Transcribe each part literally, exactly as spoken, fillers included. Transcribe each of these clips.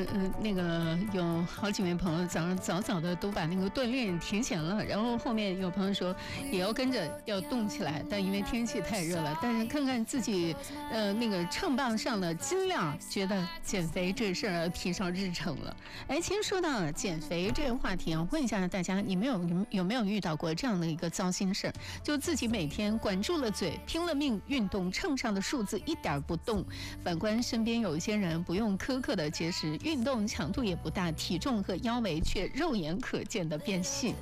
嗯，那个有好几位朋友早上早早的都把那个锻炼提前了，然后后面有朋友说也要跟着要动起来，但因为天气太热了，但是看看自己呃那个秤棒上的斤两，觉得减肥这事儿提上日程了。哎，其实说到减肥这个话题啊，问一下大家，你们有有没有遇到过这样的一个糟心事儿？就自己每天管住了嘴，拼了命运动，秤上的数字一点不动。反观身边有一些人不用苛刻的节食，运动强度也不大，体重和腰围却肉眼可见的变细。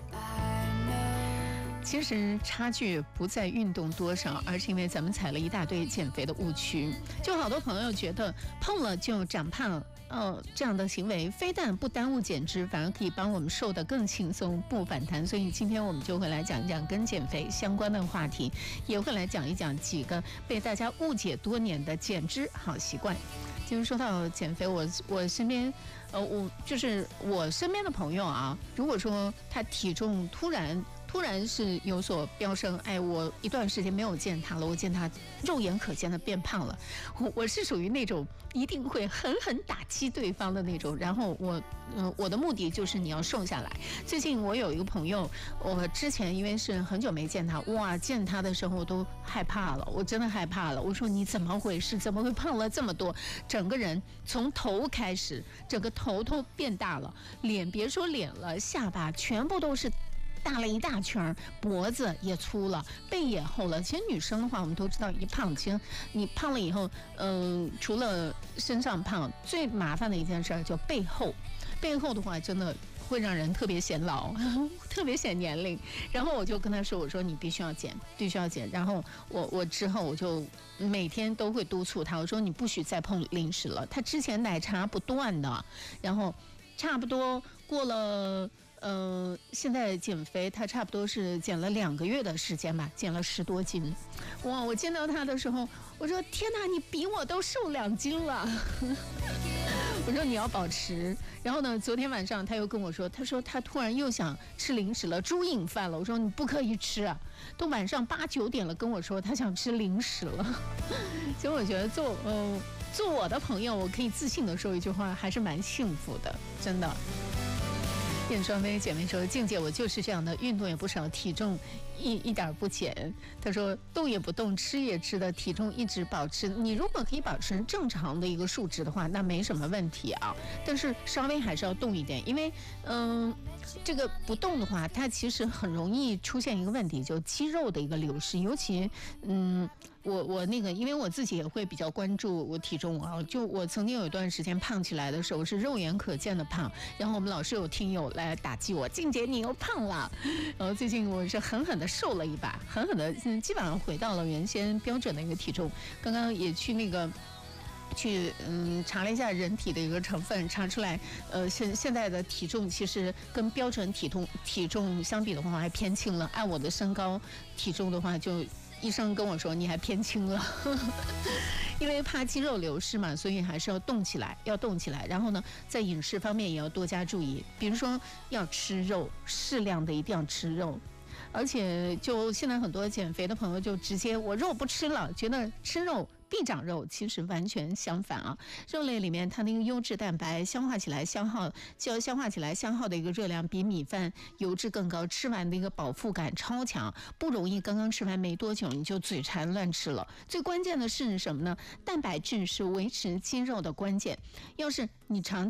其实差距不在运动多少，而是因为咱们踩了一大堆减肥的误区。就好多朋友觉得胖了就长胖，哦，这样的行为非但不耽误减脂，反而可以帮我们瘦得更轻松，不反弹。所以今天我们就会来讲一讲跟减肥相关的话题，也会来讲一讲几个被大家误解多年的减脂好习惯。就是说到减肥，我我身边，呃，我就是我身边的朋友啊，如果说他体重突然。突然是有所飙升，哎，我一段时间没有见他了，我见他肉眼可见的变胖了。我我是属于那种一定会狠狠打击对方的那种，然后我，嗯、呃，我的目的就是你要瘦下来。最近我有一个朋友，我之前因为是很久没见他，哇，见他的时候我都害怕了，我真的害怕了。我说你怎么回事？怎么会胖了这么多？整个人从头开始，整个头都变大了，脸别说脸了，下巴全部都是。大了一大圈，脖子也粗了，背也厚了。其实女生的话，我们都知道，一胖，其实你胖了以后，嗯、呃，除了身上胖，最麻烦的一件事就背后。背后的话，真的会让人特别显老，特别显年龄。然后我就跟他说：“我说你必须要减，必须要减。”然后我我之后我就每天都会督促他，我说你不许再碰零食了。他之前奶茶不断的，然后差不多过了。呃，现在减肥，他差不多是减了两个月的时间吧，减了十多斤。哇！我见到他的时候，我说天哪，你比我都瘦两斤了。我说你要保持。然后呢，昨天晚上他又跟我说，他说他突然又想吃零食了，猪瘾犯了。我说你不可以吃啊，都晚上八九点了，跟我说他想吃零食了。其实我觉得做呃做我的朋友，我可以自信的说一句话，还是蛮幸福的，真的。燕双飞姐妹说：“静姐，我就是这样的，运动也不少，体重一一点不减。”她说：“动也不动，吃也吃的，体重一直保持。你如果可以保持正常的一个数值的话，那没什么问题啊。但是稍微还是要动一点，因为嗯、呃，这个不动的话，它其实很容易出现一个问题，就肌肉的一个流失，尤其嗯。”我我那个，因为我自己也会比较关注我体重啊，就我曾经有一段时间胖起来的时候是肉眼可见的胖，然后我们老是有听友来打击我，静姐你又胖了，然后最近我是狠狠的瘦了一把，狠狠的基本上回到了原先标准的一个体重，刚刚也去那个。去嗯查了一下人体的一个成分，查出来，呃现现在的体重其实跟标准体重体重相比的话还偏轻了。按我的身高体重的话，就医生跟我说你还偏轻了，因为怕肌肉流失嘛，所以还是要动起来，要动起来。然后呢，在饮食方面也要多加注意，比如说要吃肉，适量的一定要吃肉。而且就现在很多减肥的朋友就直接我肉不吃了，觉得吃肉必长肉，其实完全相反啊！肉类里面它那个优质蛋白消化起来消耗，就消化起来消耗的一个热量比米饭油脂更高，吃完的一个饱腹感超强，不容易刚刚吃完没多久你就嘴馋乱吃了。最关键的是什么呢？蛋白质是维持肌肉的关键，要是你长